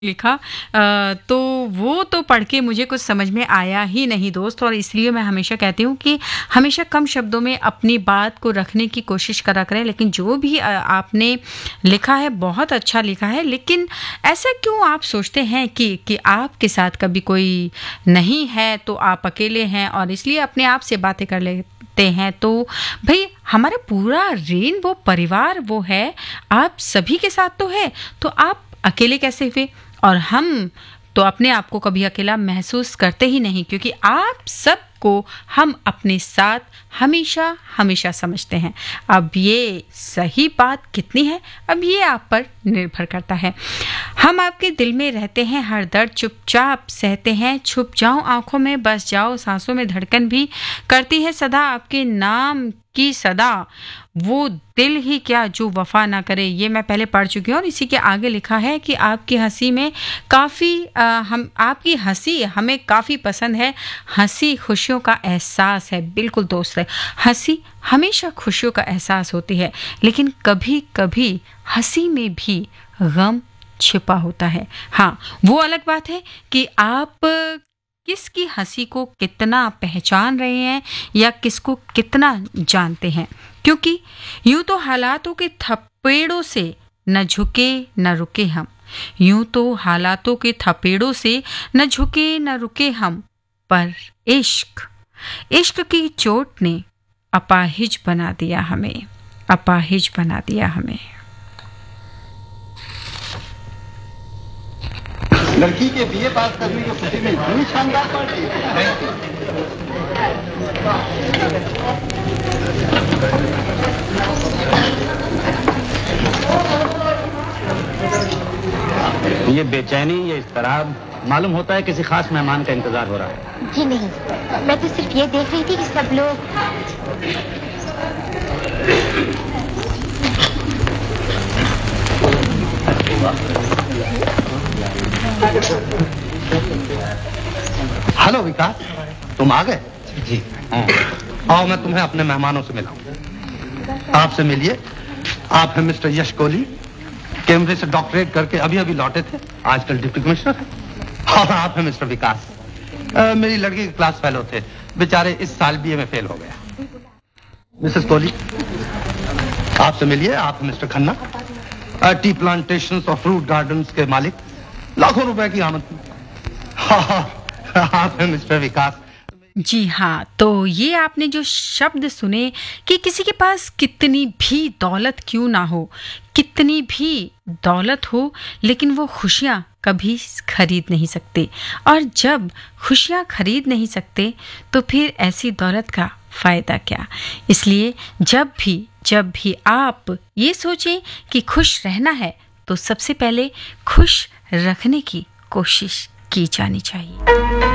लिखा तो वो तो पढ़ के मुझे कुछ समझ में आया ही नहीं दोस्त। और इसलिए मैं हमेशा कहती हूँ कि हमेशा कम शब्दों में अपनी बात को रखने की कोशिश करा करें। लेकिन जो भी आपने लिखा है बहुत अच्छा लिखा है, लेकिन ऐसा क्यों आप सोचते हैं कि आपके साथ कभी कोई नहीं है तो आप अकेले हैं और इसलिए अपने आप से बातें कर लेते हैं? तो भाई हमारा पूरा रेनबो परिवार वो है, आप सभी के साथ तो है, तो आप अकेले कैसे हुए? और हम तो अपने आप को कभी अकेला महसूस करते ही नहीं, क्योंकि आप सबको हम अपने साथ हमेशा हमेशा समझते हैं। अब ये सही बात कितनी है, अब ये आप पर निर्भर करता है। हम आपके दिल में रहते हैं, हर दर्द चुपचाप सहते हैं, छुप जाओ आंखों में बस जाओ, सांसों में धड़कन भी करती है सदा आपके नाम की सदा, वो दिल ही क्या जो वफा ना करे। ये मैं पहले पढ़ चुकी हूँ। और इसी के आगे लिखा है कि आपकी हंसी में हम आपकी हंसी हमें काफ़ी पसंद है, हंसी खुशियों का एहसास है। बिल्कुल दोस्त है, हंसी हमेशा खुशियों का एहसास होती है, लेकिन कभी कभी हंसी में भी गम छिपा होता है। हाँ, वो अलग बात है कि आप किसकी हंसी को कितना पहचान रहे हैं या किसको कितना जानते हैं, क्योंकि यूं तो हालातों के थपेड़ों से न झुके न रुके हम, यूं तो हालातों के थपेड़ों से न झुके न रुके हम, पर इश्क की चोट ने अपाहिज बना दिया हमें, अपाहिज बना दिया हमें। लड़की के बीए पास करने की खुशी में इतनी शानदार पार्टी। ये बेचैनी, ये इस्तराब, मालूम होता है किसी खास मेहमान का इंतजार हो रहा है। जी नहीं, मैं तो सिर्फ ये देख रही थी कि सब लोग हेलो विकास, तुम आ गए? जी आओ मैं तुम्हें अपने मेहमानों से मिलाऊं। आपसे मिलिए, आप हैं मिस्टर यश कोहली, कैम्ब्रिज से डॉक्टरेट करके अभी अभी लौटे थे, आजकल डिप्टी कमिश्नर हैं। और आप हैं मिस्टर विकास, मेरी लड़की के क्लास फेलो थे, बेचारे इस साल बीए में फेल हो गया। मिसेस कोहली, आपसे मिलिए, आप हैं मिस्टर खन्ना, टी प्लांटेशंस और फ्रूट गार्डन्स के मालिक, लाखों रुपए की आमदनी। आप हैं मिस्टर विकास। जी हाँ, तो ये आपने जो शब्द सुने कि किसी के पास कितनी भी दौलत क्यों ना हो, कितनी भी दौलत हो, लेकिन वो खुशियाँ कभी खरीद नहीं सकते। और जब खुशियाँ खरीद नहीं सकते तो फिर ऐसी दौलत का फ़ायदा क्या? इसलिए जब भी आप ये सोचें कि खुश रहना है तो सबसे पहले खुश रखने की कोशिश की जानी चाहिए।